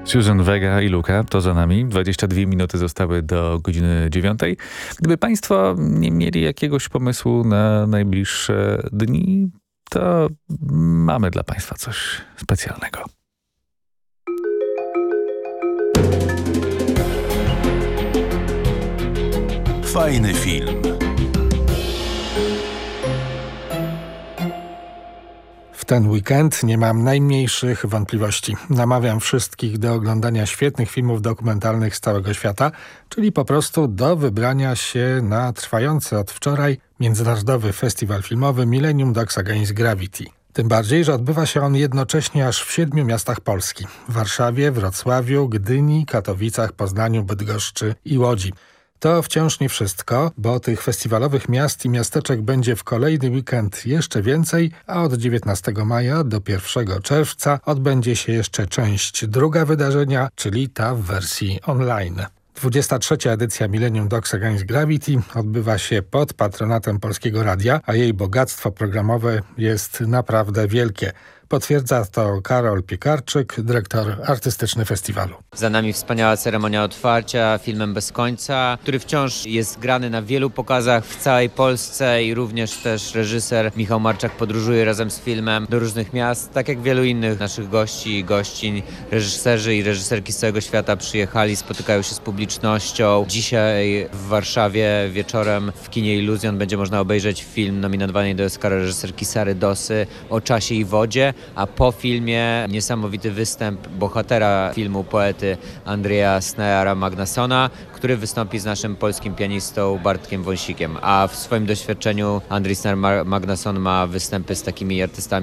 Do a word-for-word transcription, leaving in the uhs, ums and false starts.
Susan Vega i Luka, to za nami. dwadzieścia dwie minuty zostały do godziny dziewiątej. Gdyby państwo nie mieli jakiegoś pomysłu na najbliższe dni, to mamy dla państwa coś specjalnego. Fajny film. W ten weekend nie mam najmniejszych wątpliwości. Namawiam wszystkich do oglądania świetnych filmów dokumentalnych z całego świata, czyli po prostu do wybrania się na trwający od wczoraj Międzynarodowy Festiwal Filmowy Millennium Dogs Against Gravity. Tym bardziej, że odbywa się on jednocześnie aż w siedmiu miastach Polski. W Warszawie, Wrocławiu, Gdyni, Katowicach, Poznaniu, Bydgoszczy i Łodzi. To wciąż nie wszystko, bo tych festiwalowych miast i miasteczek będzie w kolejny weekend jeszcze więcej, a od dziewiętnastego maja do pierwszego czerwca odbędzie się jeszcze część druga wydarzenia, czyli ta w wersji online. dwudziesta trzecia edycja Millennium Dogs Against Gravity odbywa się pod patronatem Polskiego Radia, a jej bogactwo programowe jest naprawdę wielkie. Potwierdza to Karol Piekarczyk, dyrektor artystyczny festiwalu. Za nami wspaniała ceremonia otwarcia filmem Bez końca, który wciąż jest grany na wielu pokazach w całej Polsce i również też reżyser Michał Marczak podróżuje razem z filmem do różnych miast, tak jak wielu innych naszych gości i gościń. Reżyserzy i reżyserki z całego świata przyjechali, spotykają się z publicznością. Dzisiaj w Warszawie wieczorem w kinie Iluzjon będzie można obejrzeć film nominowany do Oscara reżyserki Sary Dosy O czasie i wodzie. A po filmie niesamowity występ bohatera filmu, poety Andrzeja Snejara Magnassona, który wystąpi z naszym polskim pianistą Bartkiem Wąsikiem. A w swoim doświadczeniu Andrzej Snejar Magnasson ma występy z takimi artystami